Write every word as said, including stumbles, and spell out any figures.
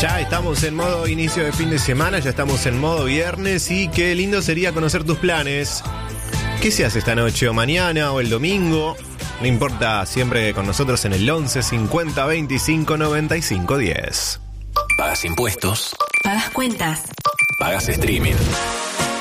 Ya estamos en modo inicio de fin de semana, ya estamos en modo viernes y qué lindo sería conocer tus planes. ¿Qué se hace esta noche o mañana o el domingo? No importa, siempre con nosotros en el once cincuenta veinticinco noventa y cinco diez. Pagas impuestos. Pagas cuentas. Pagas streaming.